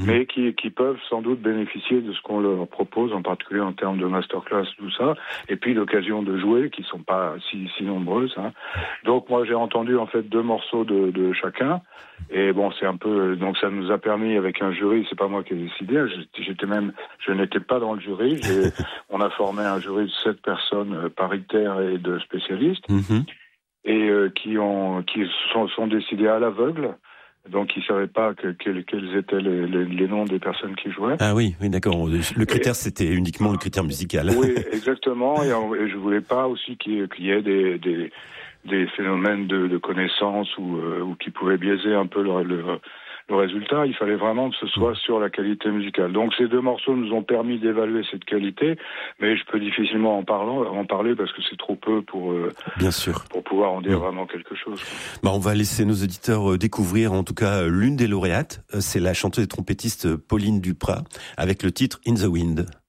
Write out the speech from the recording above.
mais qui peuvent sans doute bénéficier de ce qu'on leur propose, en particulier en termes de masterclass, tout ça, et puis l'occasion de jouer, qui sont pas si nombreuses. Hein. Donc moi j'ai entendu en fait 2 morceaux de chacun, et bon c'est un peu, donc ça nous a permis avec un jury, c'est pas moi qui ai décidé, je n'étais pas dans le jury, on a formé un jury de 7 personnes paritaires et de spécialistes, et qui sont décidés à l'aveugle. Donc, ils ne savaient pas quels étaient les noms des personnes qui jouaient. Ah oui, d'accord. Le critère, c'était uniquement le critère musical. Oui, exactement. Et je voulais pas aussi qu'il y ait des phénomènes de connaissance ou qui pouvaient biaiser un peu le résultat. Il fallait vraiment que ce soit sur la qualité musicale. Donc, ces 2 morceaux nous ont permis d'évaluer cette qualité, mais je peux difficilement en parler parce que c'est trop peu pour pouvoir en dire vraiment quelque chose. On va laisser nos auditeurs découvrir, en tout cas, l'une des lauréates. C'est la chanteuse et trompettiste Pauline Duprat, avec le titre In the Wind.